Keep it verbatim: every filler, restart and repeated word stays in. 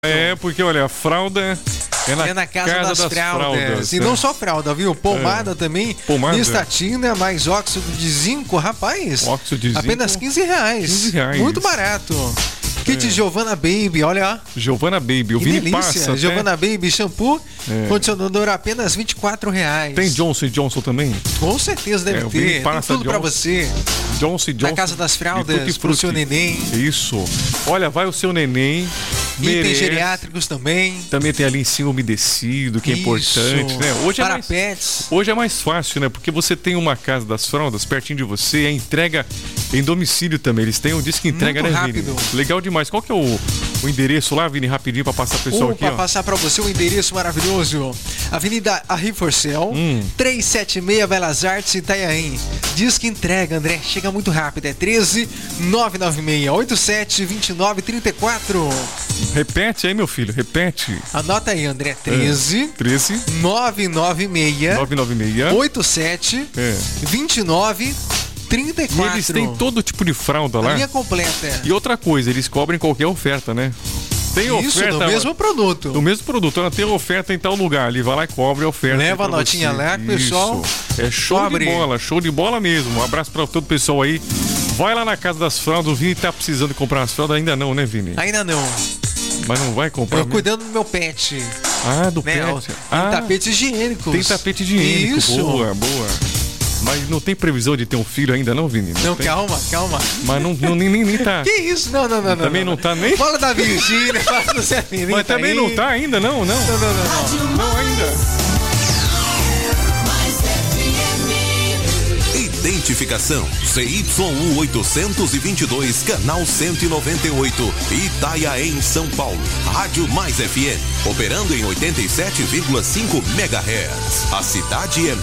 É, porque olha, a fralda é na, é na casa, casa das, das fraldas. fraldas. E é. não só fralda, viu? Pomada é. também. Pomada. Nistatina, mais óxido de zinco, rapaz. Óxido de zinco. Apenas quinze reais. quinze reais. Muito barato. Kit é. Giovanna Baby, olha. Giovanna Baby, o que Vini delícia. passa. Giovanna né? Baby, shampoo, é. condicionador apenas vinte e quatro reais. Tem Johnson Johnson também? Com certeza deve é, ter. Tem tudo pra você. Johnson Johnson. Na casa das fraldas, pro seu neném. Isso. Olha, vai o seu neném. Itens geriátricos também. Também tem ali em cima umedecido, que é Isso. importante, né? Hoje Para é mais, pets. Hoje é mais fácil, né? Porque você tem uma casa das fraldas pertinho de você, é entrega em domicílio também. Eles têm um disco que entrega, Muito né, rápido. Vini? Legal demais. Qual que é o, o endereço lá, Vini? Rapidinho pra passar pro pessoal uh, aqui, pra ó. passar pra você o endereço maravilhoso. Avenida Arriforcel, hum. trezentos e setenta e seis, Belas Artes, Itanhaém. Diz que entrega, André. Chega muito rápido. É treze, nove nove seis, oito sete, dois nove três quatro. Repete aí, meu filho. Repete. Anota aí, André. treze, é. treze, nove nove seis, nove nove seis, oito sete, é. dois nove trinta e quatro. E eles têm todo tipo de fralda lá. A linha completa. E outra coisa, eles cobrem qualquer oferta, né? Tem Isso, oferta. do mesmo produto. Do mesmo produto. Ela tem oferta em tal lugar. Ele vai lá e cobre a oferta. Leva a notinha lá, pessoal. É show cobre. de bola, show de bola mesmo. Um abraço pra todo o pessoal aí. Vai lá na casa das fraldas. O Vini tá precisando de comprar as fraldas? Ainda não, né, Vini? Ainda não. Mas não vai comprar? Eu cuidando do meu pet. Ah, do né? pet. Tem ah, tapetes higiênicos. Tem tapete higiênico. Isso. Boa, boa. Mas não tem previsão de ter um filho ainda não, Vini? Não, não calma, calma. Mas não, não, nem, nem tá. Que isso? Não, não, não. Também não, não, não tá nem? Fala da Virgínia, fala do Zé Felipe. Mas também aí. não tá ainda, não? Não, não, não. Não, não. não ainda. Identificação C Y U oitocentos e vinte e dois, canal cento e noventa e oito, Itanhaém, São Paulo. Rádio Mais F M, operando em oitenta e sete vírgula cinco megahertz. A cidade é